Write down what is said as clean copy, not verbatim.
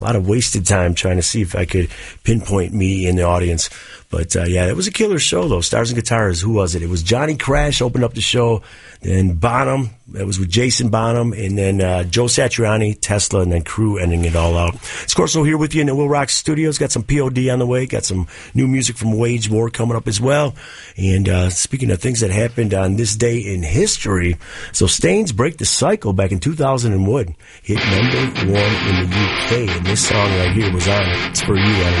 A lot of wasted time trying to see if I could pinpoint me in the audience. But, yeah, it was a killer show, though. Stars and Guitars, who was it? It was Johnny Crash opened up the show, then Bonham, that was with Jason Bonham, and then Joe Satriani, Tesla, and then Crew ending it all out. Scorso here with you in the Will Rock Studios. Got some POD on the way. Got some new music from Wage War coming up as well. And speaking of things that happened on this day in history, so Stains' Break the Cycle back in 2001 hit #1 in the UK, and this song right here was on it. It's for you, Anna.